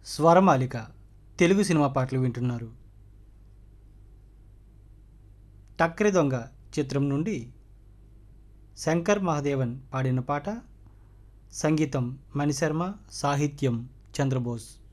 స్వరమాలిక Telugu cinema పాటలు వింటున్నారు. టక్రి దొంగ చిత్రం నుండి శంకర్ మహాదేవన్ పాడిన పాట. సంగీతం మణిశర్మ, సాహిత్యం చంద్రబోస్.